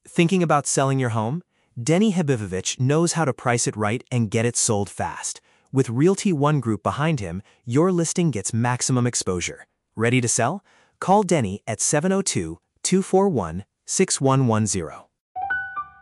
Thinking about selling your home? Denny Habibovich knows how to price it right and get it sold fast. With Realty One Group behind him, your listing gets maximum exposure. Ready to sell? Call Denny at 702-241-6110.